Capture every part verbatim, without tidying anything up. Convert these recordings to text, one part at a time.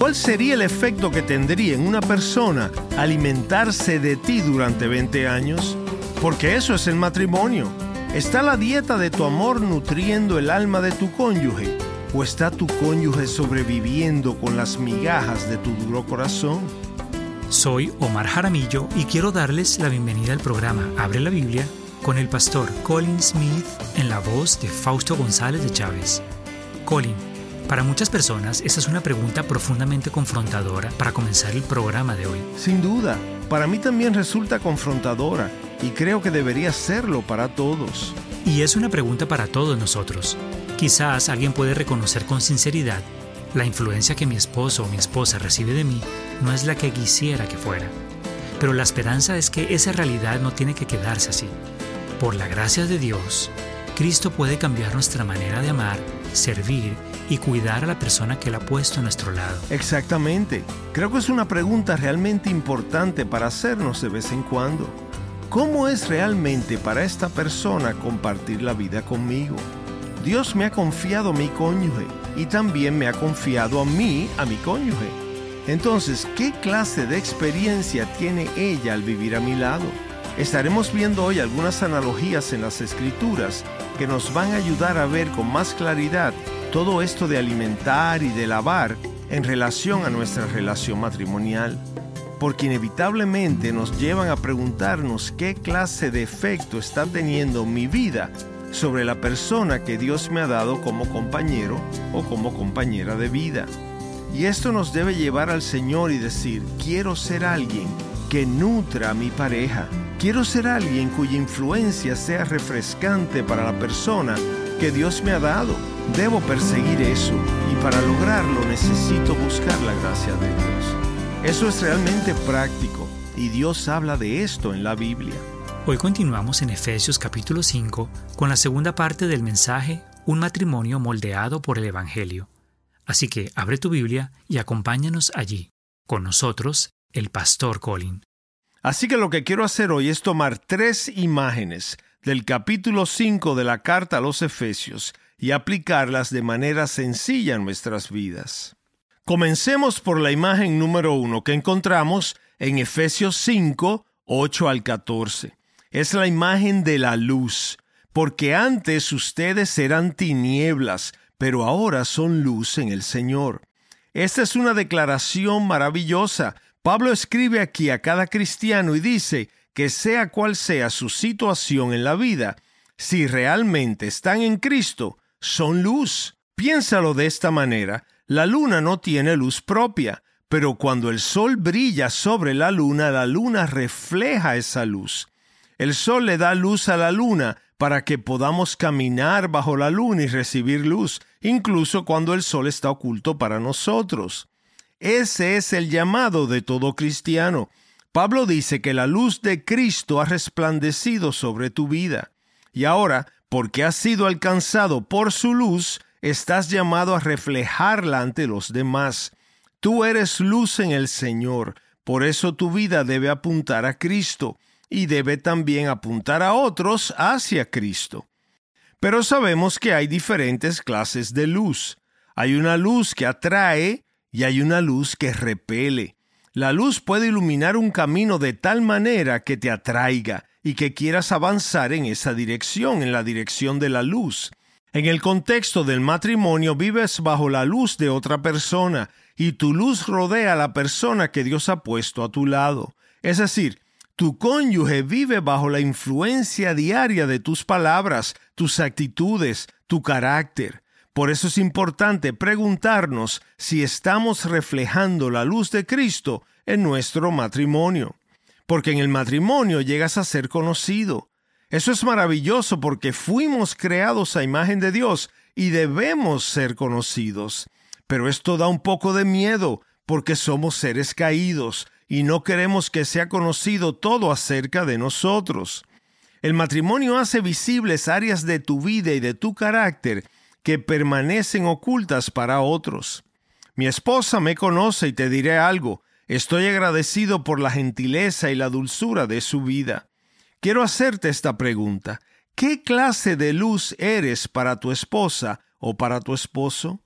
¿Cuál sería el efecto que tendría en una persona alimentarse de ti durante veinte años? Porque eso es el matrimonio. ¿Está la dieta de tu amor nutriendo el alma de tu cónyuge? ¿O está tu cónyuge sobreviviendo con las migajas de tu duro corazón? Soy Omar Jaramillo y quiero darles la bienvenida al programa Abre la Biblia con el pastor Colin Smith en la voz de Fausto González de Chávez. Colin, para muchas personas esta es una pregunta profundamente confrontadora para comenzar el programa de hoy. Sin duda, para mí también resulta confrontadora y creo que debería serlo para todos. Y es una pregunta para todos nosotros. Quizás alguien puede reconocer con sinceridad: la influencia que mi esposo o mi esposa recibe de mí no es la que quisiera que fuera. Pero la esperanza es que esa realidad no tiene que quedarse así. Por la gracia de Dios, Cristo puede cambiar nuestra manera de amar, servir y cuidar a la persona que Él ha puesto a nuestro lado. Exactamente. Creo que es una pregunta realmente importante para hacernos de vez en cuando. ¿Cómo es realmente para esta persona compartir la vida conmigo? Dios me ha confiado a mi cónyuge y también me ha confiado a mí, a mi cónyuge. Entonces, ¿qué clase de experiencia tiene ella al vivir a mi lado? Estaremos viendo hoy algunas analogías en las Escrituras que nos van a ayudar a ver con más claridad todo esto de alimentar y de lavar en relación a nuestra relación matrimonial, porque inevitablemente nos llevan a preguntarnos qué clase de efecto está teniendo mi vida sobre la persona que Dios me ha dado como compañero o como compañera de vida. Y esto nos debe llevar al Señor y decir: quiero ser alguien que nutra a mi pareja. Quiero ser alguien cuya influencia sea refrescante para la persona que Dios me ha dado. Debo perseguir eso y para lograrlo necesito buscar la gracia de Dios. Eso es realmente práctico y Dios habla de esto en la Biblia. Hoy continuamos en Efesios capítulo cinco con la segunda parte del mensaje Un matrimonio moldeado por el Evangelio. Así que abre tu Biblia y acompáñanos allí. Con nosotros, el pastor Colin. Así que lo que quiero hacer hoy es tomar tres imágenes del capítulo cinco de la carta a los Efesios y aplicarlas de manera sencilla en nuestras vidas. Comencemos por la imagen número uno que encontramos en Efesios cinco, ocho al catorce. Es la imagen de la luz, porque antes ustedes eran tinieblas, pero ahora son luz en el Señor. Esta es una declaración maravillosa. Pablo escribe aquí a cada cristiano y dice que sea cual sea su situación en la vida, si realmente están en Cristo, son luz. Piénsalo de esta manera: la luna no tiene luz propia, pero cuando el sol brilla sobre la luna, la luna refleja esa luz. El sol le da luz a la luna para que podamos caminar bajo la luna y recibir luz, incluso cuando el sol está oculto para nosotros. Ese es el llamado de todo cristiano. Pablo dice que la luz de Cristo ha resplandecido sobre tu vida. Y ahora, porque has sido alcanzado por su luz, estás llamado a reflejarla ante los demás. Tú eres luz en el Señor, por eso tu vida debe apuntar a Cristo y debe también apuntar a otros hacia Cristo. Pero sabemos que hay diferentes clases de luz. Hay una luz que atrae y hay una luz que repele. La luz puede iluminar un camino de tal manera que te atraiga y que quieras avanzar en esa dirección, en la dirección de la luz. En el contexto del matrimonio vives bajo la luz de otra persona y tu luz rodea a la persona que Dios ha puesto a tu lado. Es decir, tu cónyuge vive bajo la influencia diaria de tus palabras, tus actitudes, tu carácter. Por eso es importante preguntarnos si estamos reflejando la luz de Cristo en nuestro matrimonio. Porque en el matrimonio llegas a ser conocido. Eso es maravilloso porque fuimos creados a imagen de Dios y debemos ser conocidos. Pero esto da un poco de miedo porque somos seres caídos y no queremos que sea conocido todo acerca de nosotros. El matrimonio hace visibles áreas de tu vida y de tu carácter que permanecen ocultas para otros. Mi esposa me conoce y te diré algo. Estoy agradecido por la gentileza y la dulzura de su vida. Quiero hacerte esta pregunta. ¿Qué clase de luz eres para tu esposa o para tu esposo?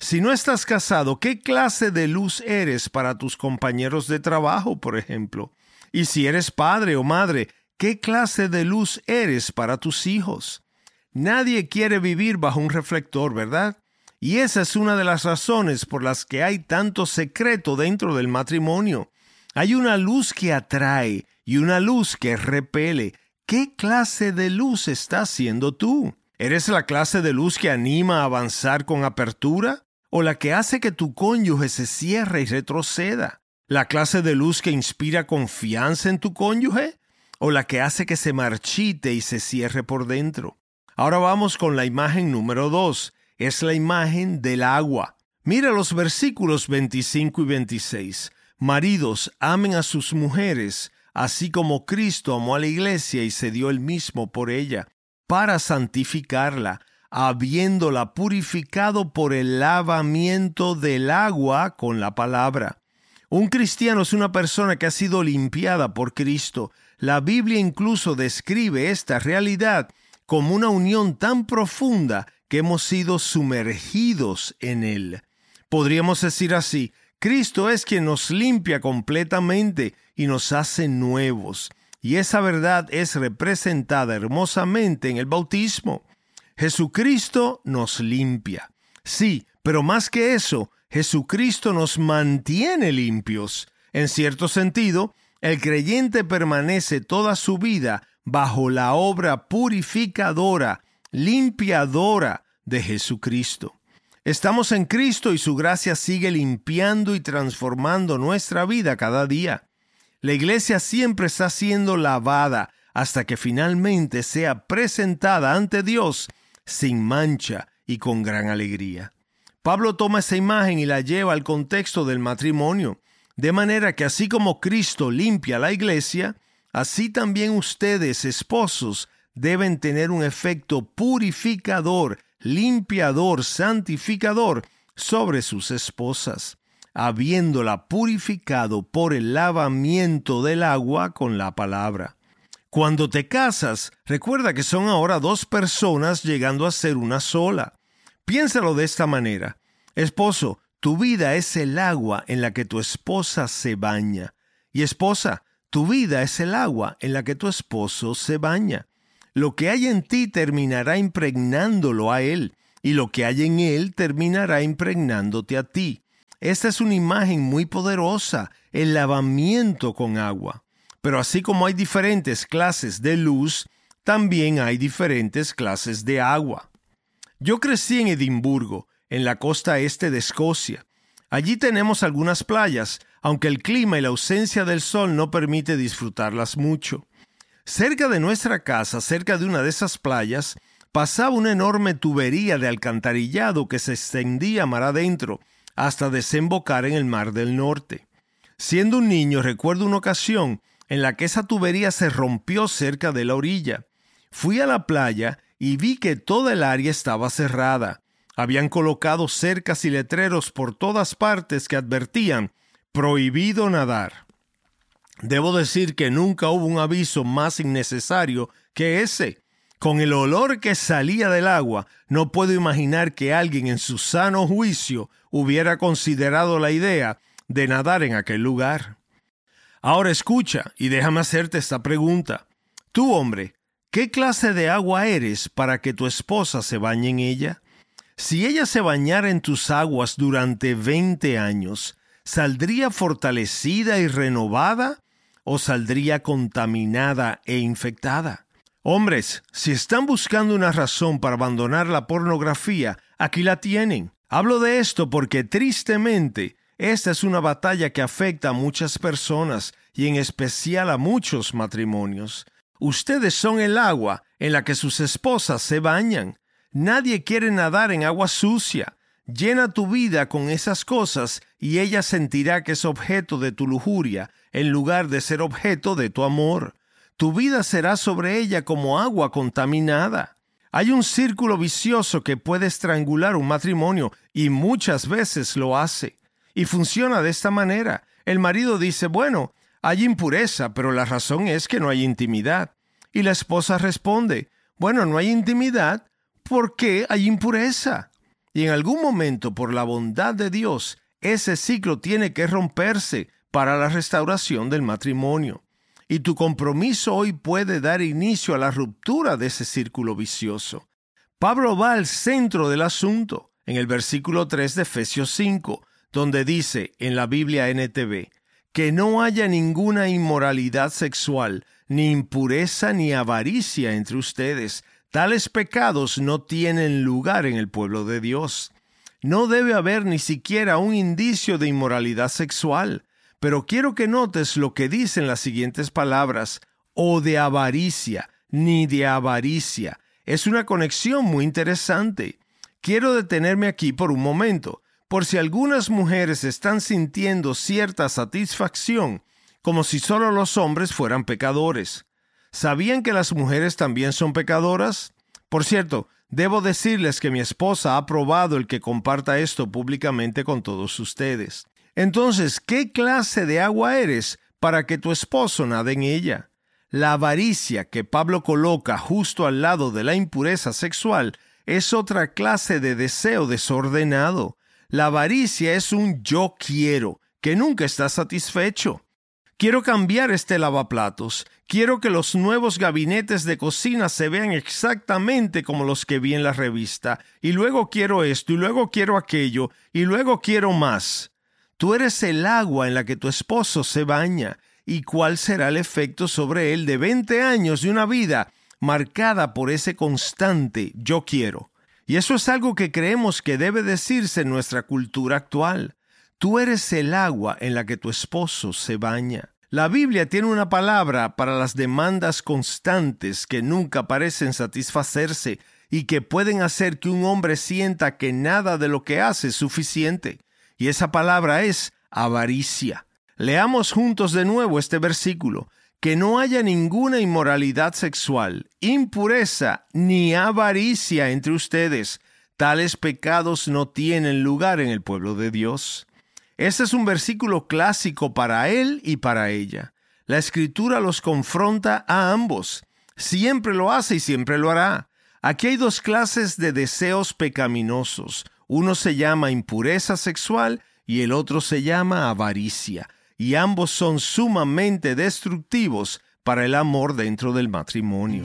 Si no estás casado, ¿qué clase de luz eres para tus compañeros de trabajo, por ejemplo? Y si eres padre o madre, ¿qué clase de luz eres para tus hijos? Nadie quiere vivir bajo un reflector, ¿verdad? Y esa es una de las razones por las que hay tanto secreto dentro del matrimonio. Hay una luz que atrae y una luz que repele. ¿Qué clase de luz estás siendo tú? ¿Eres la clase de luz que anima a avanzar con apertura? ¿O la que hace que tu cónyuge se cierre y retroceda? ¿La clase de luz que inspira confianza en tu cónyuge? ¿O la que hace que se marchite y se cierre por dentro? Ahora vamos con la imagen número dos. Es la imagen del agua. Mira los versículos veinticinco y veintiséis. Maridos, amen a sus mujeres, así como Cristo amó a la iglesia y se dio él mismo por ella, para santificarla, habiéndola purificado por el lavamiento del agua con la palabra. Un cristiano es una persona que ha sido limpiada por Cristo. La Biblia incluso describe esta realidad como una unión tan profunda que hemos sido sumergidos en él. Podríamos decir así: Cristo es quien nos limpia completamente y nos hace nuevos. Y esa verdad es representada hermosamente en el bautismo. Jesucristo nos limpia. Sí, pero más que eso, Jesucristo nos mantiene limpios. En cierto sentido, el creyente permanece toda su vida bajo la obra purificadora, limpiadora de Jesucristo. Estamos en Cristo y su gracia sigue limpiando y transformando nuestra vida cada día. La iglesia siempre está siendo lavada hasta que finalmente sea presentada ante Dios sin mancha y con gran alegría. Pablo toma esa imagen y la lleva al contexto del matrimonio, de manera que así como Cristo limpia la iglesia, así también ustedes, esposos, deben tener un efecto purificador, limpiador, santificador sobre sus esposas, habiéndola purificado por el lavamiento del agua con la palabra. Cuando te casas, recuerda que son ahora dos personas llegando a ser una sola. Piénsalo de esta manera. Esposo, tu vida es el agua en la que tu esposa se baña. Y esposa, tu vida es el agua en la que tu esposo se baña. Lo que hay en ti terminará impregnándolo a él, y lo que hay en él terminará impregnándote a ti. Esta es una imagen muy poderosa, el lavamiento con agua. Pero así como hay diferentes clases de luz, también hay diferentes clases de agua. Yo crecí en Edimburgo, en la costa este de Escocia. Allí tenemos algunas playas, aunque el clima y la ausencia del sol no permite disfrutarlas mucho. Cerca de nuestra casa, cerca de una de esas playas, pasaba una enorme tubería de alcantarillado que se extendía mar adentro hasta desembocar en el Mar del Norte. Siendo un niño, recuerdo una ocasión en la que esa tubería se rompió cerca de la orilla. Fui a la playa y vi que toda el área estaba cerrada. Habían colocado cercas y letreros por todas partes que advertían: prohibido nadar. Debo decir que nunca hubo un aviso más innecesario que ese. Con el olor que salía del agua, no puedo imaginar que alguien en su sano juicio hubiera considerado la idea de nadar en aquel lugar. Ahora escucha y déjame hacerte esta pregunta. Tú, hombre, ¿qué clase de agua eres para que tu esposa se bañe en ella? Si ella se bañara en tus aguas durante veinte años, ¿saldría fortalecida y renovada o saldría contaminada e infectada? Hombres, si están buscando una razón para abandonar la pornografía, aquí la tienen. Hablo de esto porque tristemente esta es una batalla que afecta a muchas personas y en especial a muchos matrimonios. Ustedes son el agua en la que sus esposas se bañan. Nadie quiere nadar en agua sucia. Llena tu vida con esas cosas y ella sentirá que es objeto de tu lujuria en lugar de ser objeto de tu amor. Tu vida será sobre ella como agua contaminada. Hay un círculo vicioso que puede estrangular un matrimonio y muchas veces lo hace. Y funciona de esta manera. El marido dice, bueno, hay impureza, pero la razón es que no hay intimidad. Y la esposa responde, bueno, no hay intimidad, ¿por qué hay impureza? Y en algún momento, por la bondad de Dios, ese ciclo tiene que romperse para la restauración del matrimonio. Y tu compromiso hoy puede dar inicio a la ruptura de ese círculo vicioso. Pablo va al centro del asunto en el versículo tres de Efesios cinco, donde dice en la Biblia N T V, que no haya ninguna inmoralidad sexual, ni impureza ni avaricia entre ustedes. Tales pecados no tienen lugar en el pueblo de Dios. No debe haber ni siquiera un indicio de inmoralidad sexual. Pero quiero que notes lo que dicen las siguientes palabras, o de avaricia, ni de avaricia. Es una conexión muy interesante. Quiero detenerme aquí por un momento, por si algunas mujeres están sintiendo cierta satisfacción, como si solo los hombres fueran pecadores. ¿Sabían que las mujeres también son pecadoras? Por cierto, debo decirles que mi esposa ha aprobado el que comparta esto públicamente con todos ustedes. Entonces, ¿qué clase de agua eres para que tu esposo nade en ella? La avaricia que Pablo coloca justo al lado de la impureza sexual es otra clase de deseo desordenado. La avaricia es un yo quiero, que nunca está satisfecho. Quiero cambiar este lavaplatos. Quiero que los nuevos gabinetes de cocina se vean exactamente como los que vi en la revista. Y luego quiero esto, y luego quiero aquello, y luego quiero más. Tú eres el agua en la que tu esposo se baña. ¿Y cuál será el efecto sobre él de veinte años de una vida marcada por ese constante yo quiero? Y eso es algo que creemos que debe decirse en nuestra cultura actual. Tú eres el agua en la que tu esposo se baña. La Biblia tiene una palabra para las demandas constantes que nunca parecen satisfacerse y que pueden hacer que un hombre sienta que nada de lo que hace es suficiente. Y esa palabra es avaricia. Leamos juntos de nuevo este versículo. Que no haya ninguna inmoralidad sexual, impureza ni avaricia entre ustedes. Tales pecados no tienen lugar en el pueblo de Dios. Este es un versículo clásico para él y para ella. La Escritura los confronta a ambos. Siempre lo hace y siempre lo hará. Aquí hay dos clases de deseos pecaminosos. Uno se llama impureza sexual y el otro se llama avaricia. Y ambos son sumamente destructivos para el amor dentro del matrimonio.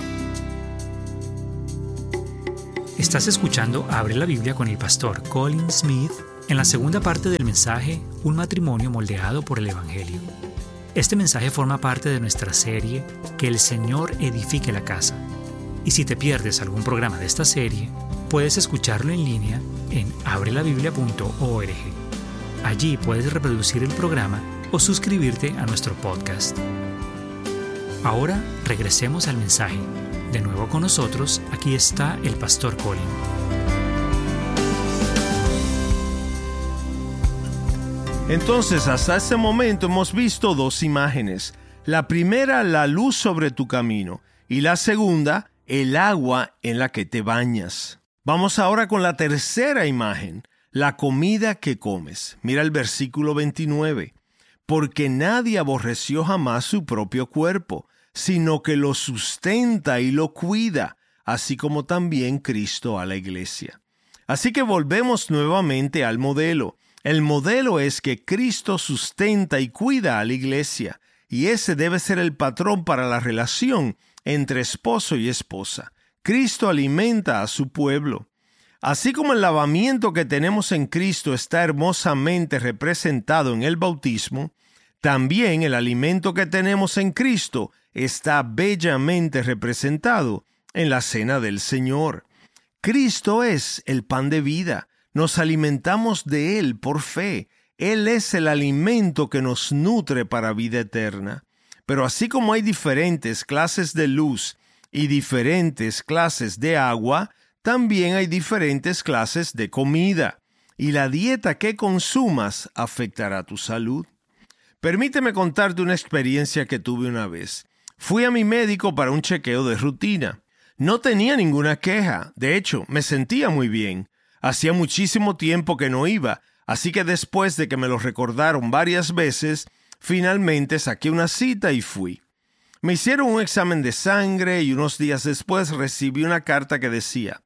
Estás escuchando Abre la Biblia con el pastor Colin Smith en la segunda parte del mensaje Un matrimonio moldeado por el Evangelio. Este mensaje forma parte de nuestra serie Que el Señor edifique la casa. Y si te pierdes algún programa de esta serie, puedes escucharlo en línea en abre la biblia punto org. Allí puedes reproducir el programa o suscribirte a nuestro podcast. Ahora regresemos al mensaje. De nuevo con nosotros, aquí está el pastor Colin. Entonces, hasta este momento hemos visto dos imágenes. La primera, la luz sobre tu camino, y la segunda, el agua en la que te bañas. Vamos ahora con la tercera imagen, la comida que comes. Mira el versículo veintinueve. Porque nadie aborreció jamás su propio cuerpo, sino que lo sustenta y lo cuida, así como también Cristo a la iglesia. Así que volvemos nuevamente al modelo. El modelo es que Cristo sustenta y cuida a la iglesia, y ese debe ser el patrón para la relación entre esposo y esposa. Cristo alimenta a su pueblo. Así como el lavamiento que tenemos en Cristo está hermosamente representado en el bautismo, también el alimento que tenemos en Cristo está bellamente representado en la cena del Señor. Cristo es el pan de vida. Nos alimentamos de Él por fe. Él es el alimento que nos nutre para vida eterna. Pero así como hay diferentes clases de luz y diferentes clases de agua, también hay diferentes clases de comida, y la dieta que consumas afectará tu salud. Permíteme contarte una experiencia que tuve una vez. Fui a mi médico para un chequeo de rutina. No tenía ninguna queja. De hecho, me sentía muy bien. Hacía muchísimo tiempo que no iba, así que después de que me lo recordaron varias veces, finalmente saqué una cita y fui. Me hicieron un examen de sangre y unos días después recibí una carta que decía: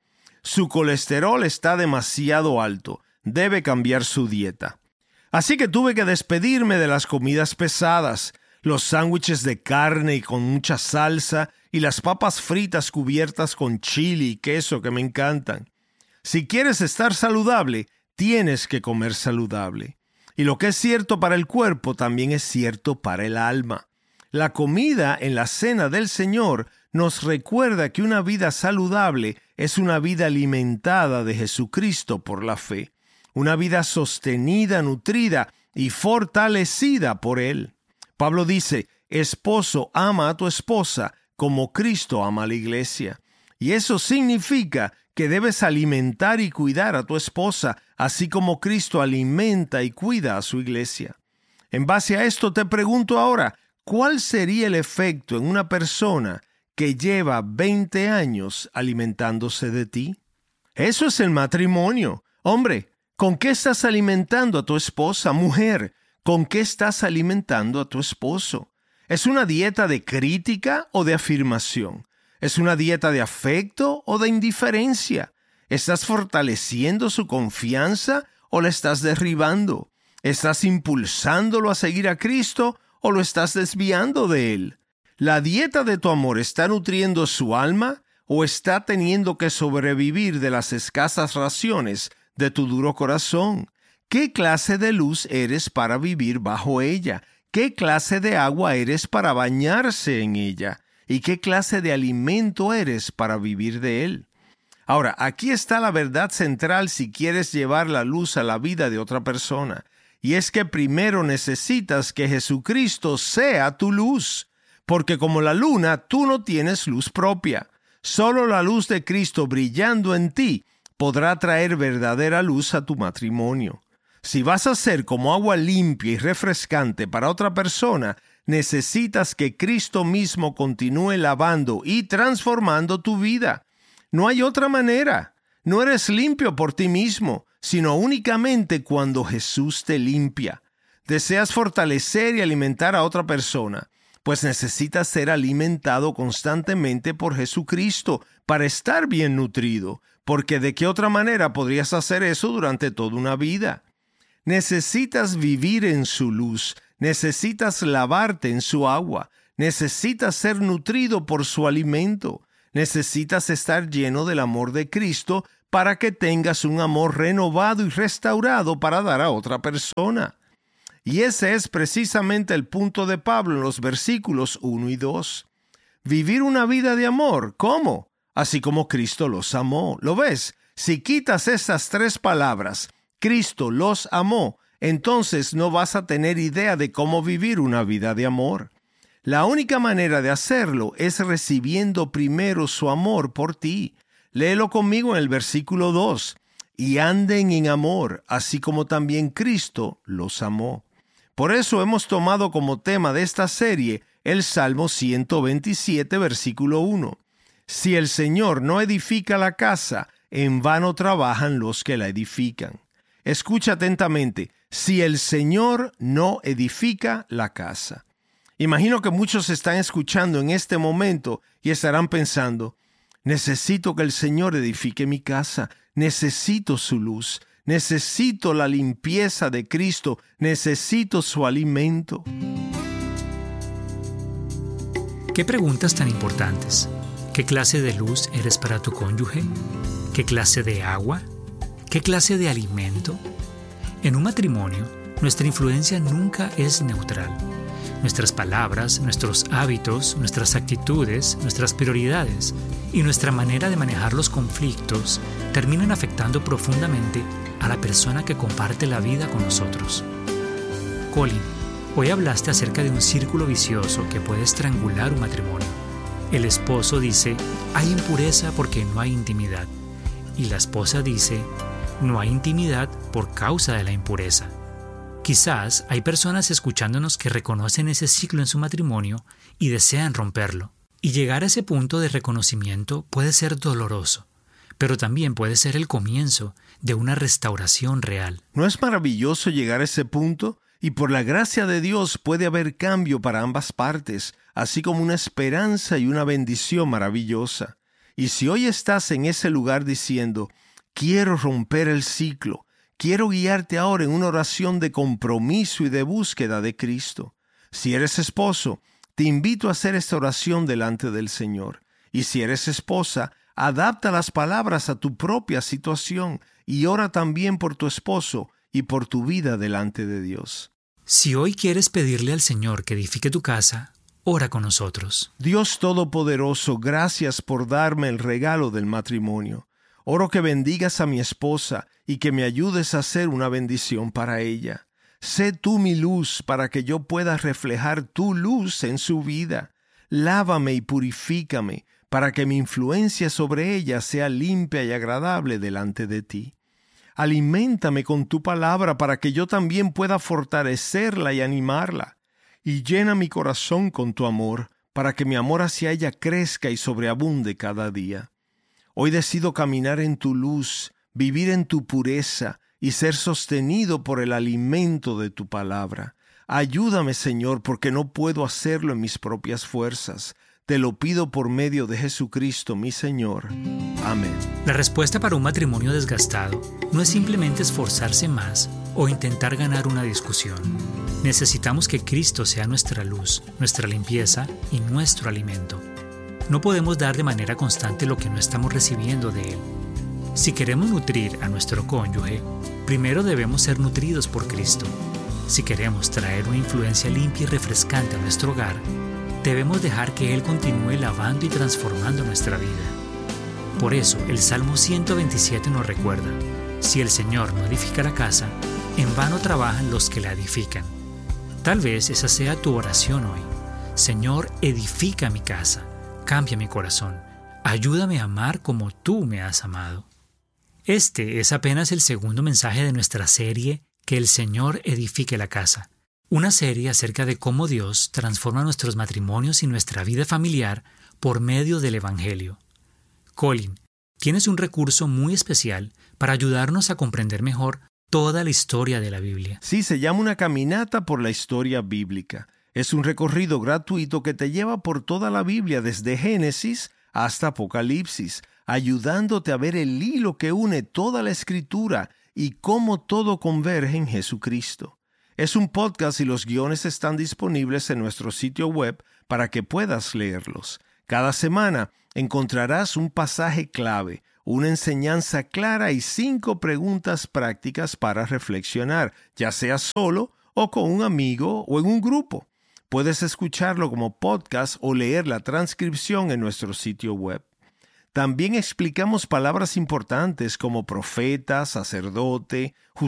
Su colesterol está demasiado alto. Debe cambiar su dieta. Así que tuve que despedirme de las comidas pesadas, los sándwiches de carne y con mucha salsa y las papas fritas cubiertas con chili y queso que me encantan. Si quieres estar saludable, tienes que comer saludable. Y lo que es cierto para el cuerpo también es cierto para el alma. La comida en la cena del Señor nos recuerda que una vida saludable es una vida alimentada de Jesucristo por la fe. Una vida sostenida, nutrida y fortalecida por Él. Pablo dice, esposo, ama a tu esposa como Cristo ama a la iglesia. Y eso significa que debes alimentar y cuidar a tu esposa, así como Cristo alimenta y cuida a su iglesia. En base a esto te pregunto ahora, ¿cuál sería el efecto en una persona que lleva veinte años alimentándose de ti? Eso es el matrimonio. Hombre, ¿con qué estás alimentando a tu esposa? Mujer, ¿con qué estás alimentando a tu esposo? ¿Es una dieta de crítica o de afirmación? ¿Es una dieta de afecto o de indiferencia? ¿Estás fortaleciendo su confianza o la estás derribando? ¿Estás impulsándolo a seguir a Cristo o lo estás desviando de Él? ¿La dieta de tu amor está nutriendo su alma o está teniendo que sobrevivir de las escasas raciones de tu duro corazón? ¿Qué clase de luz eres para vivir bajo ella? ¿Qué clase de agua eres para bañarse en ella? ¿Y qué clase de alimento eres para vivir de él? Ahora, aquí está la verdad central si quieres llevar la luz a la vida de otra persona. Y es que primero necesitas que Jesucristo sea tu luz. Porque como la luna, tú no tienes luz propia. Solo la luz de Cristo brillando en ti podrá traer verdadera luz a tu matrimonio. Si vas a ser como agua limpia y refrescante para otra persona, necesitas que Cristo mismo continúe lavando y transformando tu vida. No hay otra manera. No eres limpio por ti mismo, sino únicamente cuando Jesús te limpia. Deseas fortalecer y alimentar a otra persona, pues necesitas ser alimentado constantemente por Jesucristo para estar bien nutrido, porque ¿de qué otra manera podrías hacer eso durante toda una vida? Necesitas vivir en su luz, necesitas lavarte en su agua, necesitas ser nutrido por su alimento, necesitas estar lleno del amor de Cristo para que tengas un amor renovado y restaurado para dar a otra persona. Y ese es precisamente el punto de Pablo en los versículos uno y dos. Vivir una vida de amor, ¿cómo? Así como Cristo los amó. ¿Lo ves? Si quitas estas tres palabras, Cristo los amó, entonces no vas a tener idea de cómo vivir una vida de amor. La única manera de hacerlo es recibiendo primero su amor por ti. Léelo conmigo en el versículo dos. Y anden en amor, así como también Cristo los amó. Por eso hemos tomado como tema de esta serie el Salmo ciento veintisiete, versículo uno. Si el Señor no edifica la casa, en vano trabajan los que la edifican. Escucha atentamente, si el Señor no edifica la casa. Imagino que muchos están escuchando en este momento y estarán pensando, necesito que el Señor edifique mi casa, necesito su luz, necesito la limpieza de Cristo, necesito su alimento. ¿Qué preguntas tan importantes? ¿Qué clase de luz eres para tu cónyuge? ¿Qué clase de agua? ¿Qué clase de alimento? En un matrimonio, nuestra influencia nunca es neutral. Nuestras palabras, nuestros hábitos, nuestras actitudes, nuestras prioridades y nuestra manera de manejar los conflictos terminan afectando profundamente a la persona que comparte la vida con nosotros. Colin, hoy hablaste acerca de un círculo vicioso que puede estrangular un matrimonio. El esposo dice, hay impureza porque no hay intimidad. Y la esposa dice, no hay intimidad por causa de la impureza. Quizás hay personas escuchándonos que reconocen ese ciclo en su matrimonio y desean romperlo. Y llegar a ese punto de reconocimiento puede ser doloroso, pero también puede ser el comienzo de una restauración real. ¿No es maravilloso llegar a ese punto? Y por la gracia de Dios puede haber cambio para ambas partes, así como una esperanza y una bendición maravillosa. Y si hoy estás en ese lugar diciendo, quiero romper el ciclo, quiero guiarte ahora en una oración de compromiso y de búsqueda de Cristo. Si eres esposo, te invito a hacer esta oración delante del Señor. Y si eres esposa, adapta las palabras a tu propia situación y ora también por tu esposo y por tu vida delante de Dios. Si hoy quieres pedirle al Señor que edifique tu casa, ora con nosotros. Dios Todopoderoso, gracias por darme el regalo del matrimonio. Oro que bendigas a mi esposa y que me ayudes a ser una bendición para ella. Sé tú mi luz para que yo pueda reflejar tu luz en su vida. Lávame y purifícame para que mi influencia sobre ella sea limpia y agradable delante de ti. Aliméntame con tu palabra para que yo también pueda fortalecerla y animarla. Y llena mi corazón con tu amor, para que mi amor hacia ella crezca y sobreabunde cada día. Hoy decido caminar en tu luz, vivir en tu pureza y ser sostenido por el alimento de tu palabra. Ayúdame, Señor, porque no puedo hacerlo en mis propias fuerzas. Te lo pido por medio de Jesucristo, mi Señor. Amén. La respuesta para un matrimonio desgastado no es simplemente esforzarse más o intentar ganar una discusión. Necesitamos que Cristo sea nuestra luz, nuestra limpieza y nuestro alimento. No podemos dar de manera constante lo que no estamos recibiendo de Él. Si queremos nutrir a nuestro cónyuge, primero debemos ser nutridos por Cristo. Si queremos traer una influencia limpia y refrescante a nuestro hogar, debemos dejar que Él continúe lavando y transformando nuestra vida. Por eso, el Salmo ciento veintisiete nos recuerda, si el Señor no edifica la casa, en vano trabajan los que la edifican. Tal vez esa sea tu oración hoy. Señor, edifica mi casa, cambia mi corazón, ayúdame a amar como tú me has amado. Este es apenas el segundo mensaje de nuestra serie Que el Señor edifique la casa. Una serie acerca de cómo Dios transforma nuestros matrimonios y nuestra vida familiar por medio del Evangelio. Colin, tienes un recurso muy especial para ayudarnos a comprender mejor toda la historia de la Biblia. Sí, se llama una caminata por la historia bíblica. Es un recorrido gratuito que te lleva por toda la Biblia desde Génesis hasta Apocalipsis, ayudándote a ver el hilo que une toda la Escritura y cómo todo converge en Jesucristo. Es un podcast y los guiones están disponibles en nuestro sitio web para que puedas leerlos. Cada semana encontrarás un pasaje clave, una enseñanza clara y cinco preguntas prácticas para reflexionar, ya sea solo o con un amigo o en un grupo. Puedes escucharlo como podcast o leer la transcripción en nuestro sitio web. También explicamos palabras importantes como profeta, sacerdote,